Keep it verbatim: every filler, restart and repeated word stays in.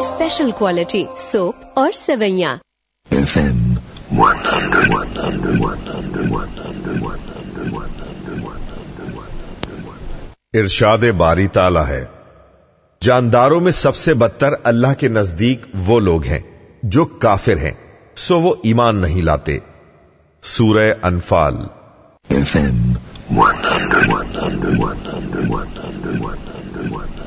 Special quality soap और सेवैयां। FM इरशाद बारी ताला है, जानदारों में सबसे बदतर अल्लाह के नजदीक वो लोग हैं जो काफिर हैं, सो वो ईमान नहीं लाते। सूरह अनफाल। एफएम